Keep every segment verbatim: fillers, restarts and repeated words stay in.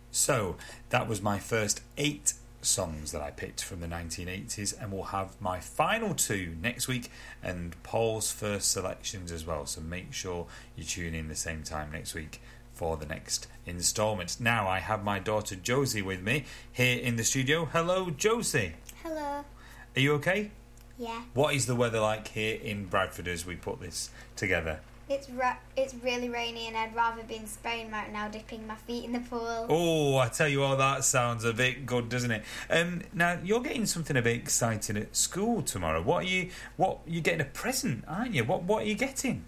So, that was my first eight songs that I picked from the nineteen eighties, and we'll have my final two next week and Paul's first selections as well. So make sure you tune in the same time next week for the next instalment. Now I have my daughter Josie with me here in the studio. Hello, Josie. Hello. Are you okay? Yeah. What is the weather like here in Bradford as we put this together? It's ra- it's really rainy, and I'd rather be in Spain right now dipping my feet in the pool. Oh, I tell you what, that sounds a bit good, doesn't it? Um, now, you're getting something a bit exciting at school tomorrow. What are you, what, you're getting a present, aren't you? What, what are you getting?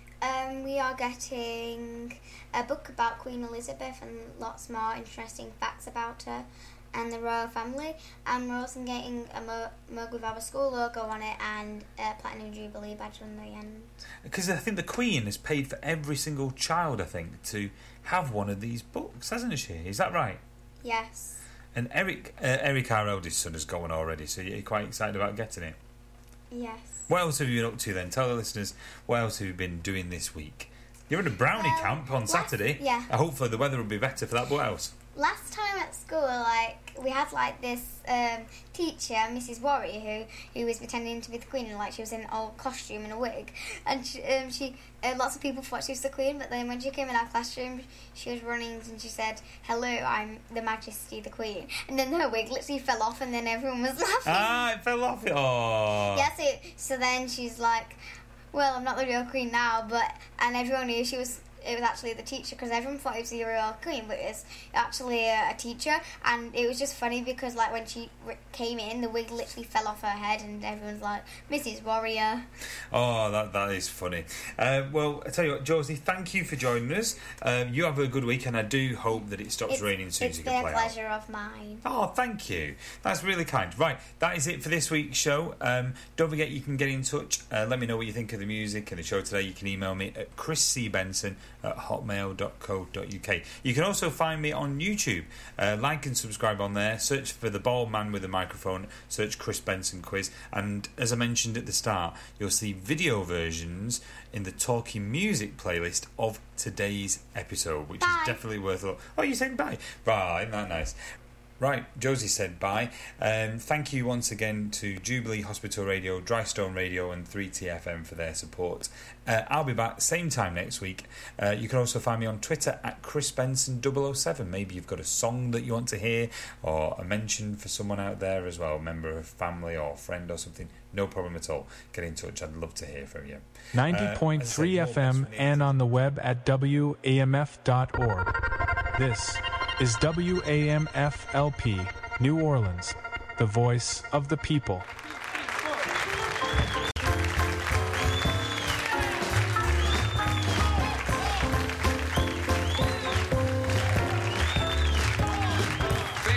Um, we are getting a book about Queen Elizabeth and lots more interesting facts about her and the royal family, and we're also getting a mug with our school logo on it and a Platinum Jubilee badge on the end. Because I think the Queen has paid for every single child, I think, to have one of these books, hasn't she? Is that right? Yes. And Eric, uh, Eric, our eldest son, has got one already, so you're quite excited about getting it? Yes. What else have you been up to then? Tell the listeners, what else have you been doing this week? You're at a brownie um, camp on last, Saturday. Yeah. Hopefully the weather will be better for that, but what else? Last time at school, like, we had, like, this um, teacher, Missus Warrior, who, who was pretending to be the Queen, and, like, she was in an old costume and a wig, and she, um, she uh, lots of people thought she was the Queen, but then when she came in our classroom, she was running, and she said, "Hello, I'm the Majesty, the Queen," and then her wig literally fell off, and then everyone was laughing. Ah, it fell off. Oh. Yeah, so, so then she's like, "Well, I'm not the real Queen now," but, and everyone knew she was, it was actually the teacher, because everyone thought it was the real Queen, but it was actually a, a teacher, and it was just funny because, like, when she r- came in, the wig literally fell off her head, and everyone's like, "Missus Warrior." Oh, that that is funny. Uh, well, I tell you what, Josie, thank you for joining us. Um, you have a good week, and I do hope that it stops it's, raining soon as you can can play play It's a pleasure of mine. Oh, thank you. That's really kind. Right, that is it for this week's show. Um, don't forget you can get in touch. Uh, let me know what you think of the music and the show today. You can email me at chris c benson at hotmail dot co dot uk. You can also find me on YouTube. Uh, like and subscribe on there. Search for the bald man with the microphone. Search Chris Benson Quiz. And as I mentioned at the start, you'll see video versions in the Talking Music playlist of today's episode, which bye. is definitely worth a look. Oh, you said bye? Bye, isn't that nice? Right, Josie said bye. Um, thank you once again to Jubilee Hospital Radio, Drystone Radio and three T F M for their support. Uh, I'll be back same time next week. Uh, you can also find me on Twitter at Chris Benson double oh seven. Maybe you've got a song that you want to hear or a mention for someone out there as well, a member of family or friend or something. No problem at all. Get in touch. I'd love to hear from you. ninety point three uh, F M and on the web at W A M F dot org. This is W A M F L P, New Orleans, the voice of the people.